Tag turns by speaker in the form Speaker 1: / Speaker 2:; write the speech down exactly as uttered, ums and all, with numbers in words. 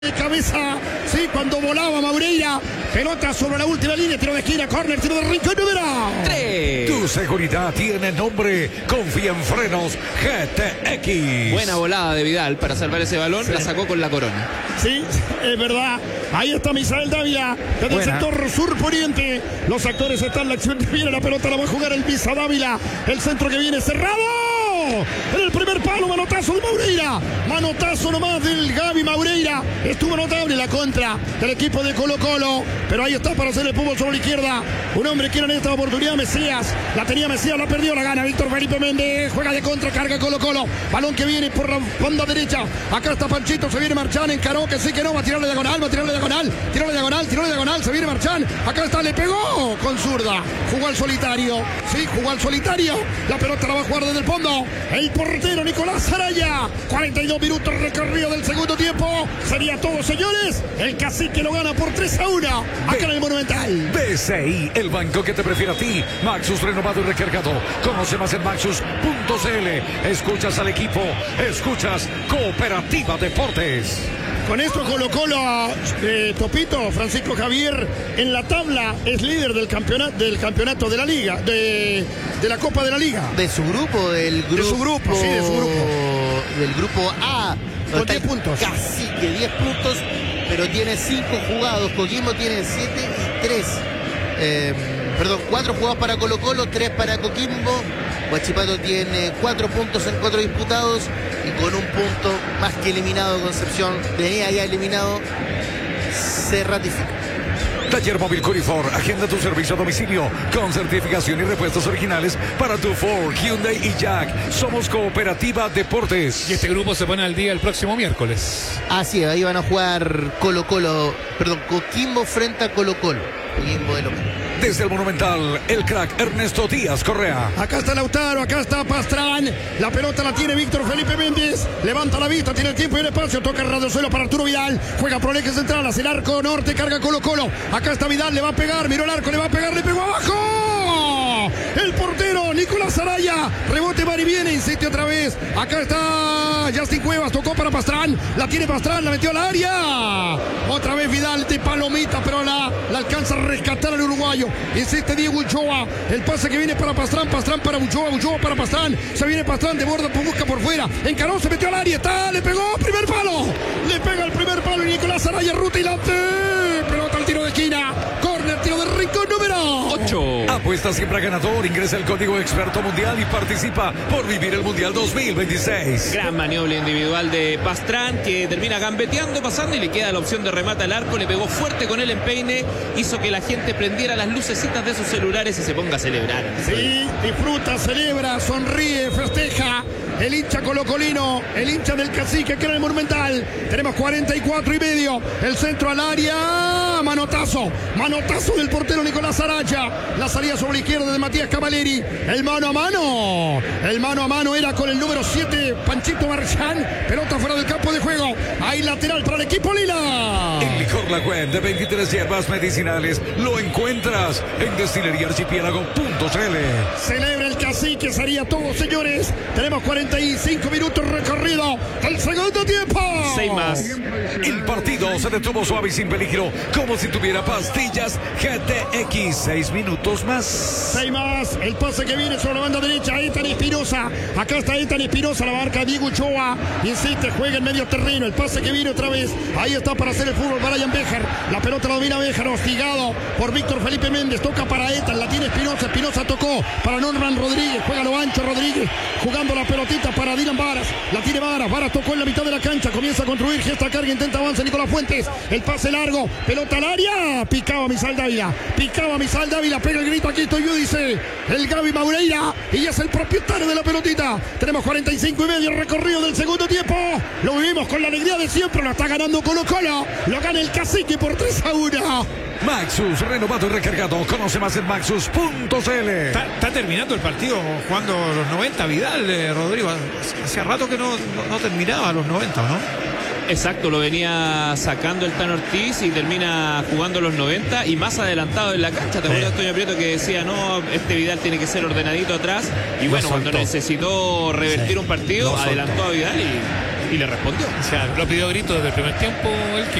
Speaker 1: de cabeza, sí, cuando volaba Maureira, pelota sobre la última línea, tiro de esquina, córner, tiro de rincón, número
Speaker 2: tres. Tu seguridad tiene nombre, confía en Frenos G T X.
Speaker 3: Buena volada de Vidal para salvar ese balón, sí. La sacó con la corona.
Speaker 1: Sí, es verdad. Ahí está Misael Dávila, desde el sector sur poniente. Los actores están, la acción que viene, la pelota la va a jugar el Misa Dávila. El centro que viene cerrado. En el primer palo, manotazo de Maureira. Manotazo nomás del Gaby Maureira. Estuvo notable la contra del equipo de Colo Colo. Pero ahí está para hacer el fútbol sobre la izquierda. Un hombre que era en esta oportunidad Mesías. La tenía Mesías, la perdió, la gana Víctor Felipe Méndez. Juega de contra, carga Colo Colo. Balón que viene por la banda derecha. Acá está Panchito, se viene Marchán. Encaró que sí que no, va a tirarle diagonal, va a tirarle diagonal. Tirarle diagonal, tirarle diagonal. Se viene Marchán. Acá está, le pegó con zurda. Jugó al solitario. Sí, jugó al solitario. La pelota la va a jugar desde el fondo. El portero Nicolás Araya. cuarenta y dos minutos recorrido del segundo tiempo. Sería todo, señores. El Cacique lo gana por tres a uno. Acá en el Monumental.
Speaker 2: B C I, el banco que te prefiere a ti. Maxus renovado y recargado. Conoce más en maxus punto c l. Escuchas al equipo. Escuchas Cooperativa Deportes.
Speaker 1: Con esto Colo Colo, eh, Topito, Francisco Javier, en la tabla es líder del campeonato, del campeonato de la liga, de, de la Copa de la Liga.
Speaker 4: De su grupo, del grupo.
Speaker 1: De su grupo, sí, de su grupo.
Speaker 4: Del grupo A.
Speaker 1: Con diez puntos.
Speaker 4: Casi que diez puntos, pero tiene cinco jugados. Coquimbo tiene siete y tres. Eh, perdón, cuatro jugados para Colo Colo, tres para Coquimbo. Huachipato tiene cuatro puntos en cuatro disputados y con un punto más que eliminado Concepción, tenía ya eliminado, se ratifica.
Speaker 2: Taller Móvil Curifor, agenda tu servicio a domicilio con certificación y repuestos originales para tu Ford, Hyundai y Jack. Somos Cooperativa Deportes.
Speaker 5: Y este grupo se pone al día el próximo miércoles.
Speaker 4: Así es, ahí van a jugar Colo Colo, perdón, Coquimbo frente a Colo Colo. Coquimbo de local.
Speaker 2: Desde el Monumental, el crack Ernesto Díaz Correa.
Speaker 1: Acá está Lautaro, acá está Pastrán. La pelota la tiene Víctor Felipe Méndez. Levanta la vista, tiene el tiempo y el espacio. Toca el radiosuelo para Arturo Vidal. Juega por el eje central, hacia el arco norte, carga Colo Colo. Acá está Vidal, le va a pegar, miró el arco, le va a pegar, le pegó abajo. El portero Nicolás Araya. Rebote, va y viene, insiste otra vez. Acá está Justin Cuevas, tocó para Pastrán. La tiene Pastrán, la metió al área. Otra vez Vidal de palomita, pero la, la alcanza a rescatar al uruguayo. Insiste Diego Ulloa. El pase que viene para Pastrán, Pastrán para Ulloa, Ulloa para Pastrán. Se viene Pastrán de borda, busca por fuera. Encaró, se metió al área, está, le pegó, primer palo. Le pega el primer palo y Nicolás Araya rutilante. Pelota al tiro de esquina. Córner, tiro de rincón número
Speaker 3: ocho.
Speaker 2: Apuesta siempre a ganador. Ingresa el código Experto Mundial y participa por vivir el Mundial dos mil veintiséis.
Speaker 3: Gran maniobra individual de Pastrán que termina gambeteando, pasando y le queda la opción de remate al arco. Le pegó fuerte con el empeine. Hizo que la gente prendiera las lucecitas de sus celulares y se ponga a celebrar.
Speaker 1: Sí, disfruta, celebra, sonríe, festeja. El hincha colocolino, el hincha del Cacique que era el Monumental. Tenemos cuarenta y cuatro y medio. El centro al área. Manotazo. Manotazo del portero Nicolás Araya. La salida sobre la izquierda de Matías Cavaleri. El mano a mano. El mano a mano era con el número siete, Panchito Marchán. Pelota fuera del campo de juego. Ahí lateral para el equipo lila.
Speaker 2: El licor La Web de veintitrés hierbas medicinales lo encuentras en destilería archipiélago punto c l.
Speaker 1: Celebra el Cacique, sería todo, señores. Tenemos cuarenta y cinco minutos recorrido. El segundo tiempo.
Speaker 3: Seis más.
Speaker 2: El partido se detuvo suave y sin peligro, como si tuviera pastillas G T X. Seis minutos más.
Speaker 1: Seis más. El pase que viene sobre la banda derecha. Ethan Espinosa. Acá está Ethan Espinosa. La marca Diego Ochoa. Insiste, juega en medio terreno. El pase que viene otra vez. Ahí está para hacer el fútbol Brian Béjar. La pelota la domina Béjar. Hostigado por Víctor Felipe Méndez. Toca para Ethan. La tiene Espinosa. Espinosa tocó para Norman Rodríguez. Juega lo ancho Rodríguez. Jugando la pelotita para Dylan Varas. La tiene Varas. Varas tocó en la mitad de la cancha. Comienza a construir. Gesta carga. Intenta avanza Nicolás Fuentes. El pase largo. Pelota al área. Picaba Misael Dávila. Picaba Misael Dávila. Pega el grito. Aquí estoy yo, dice el Gaby Maureira. Y es el propietario de la pelotita. Tenemos cuarenta y cinco y medio recorrido del segundo tiempo. Lo vivimos con la alegría de siempre. Lo está ganando Colo Colo. Lo gana el Cacique por tres a uno.
Speaker 2: Maxus, renovado y recargado. Conoce más en maxus punto c l.
Speaker 5: Está, está terminando el partido jugando los noventa Vidal, eh, Rodrigo. Hacía rato que no, no, no terminaba los noventa, ¿no?
Speaker 3: Exacto, lo venía sacando el Tan Ortiz y termina jugando los noventa y más adelantado en la cancha. ¿Te acuerdas, Toño Prieto, que decía, no, este Vidal tiene que ser ordenadito atrás? Y bueno, cuando necesitó revertir sí. un partido, adelantó a Vidal y Y le respondió.
Speaker 5: O sea,
Speaker 6: Lo pidió grito desde el primer tiempo el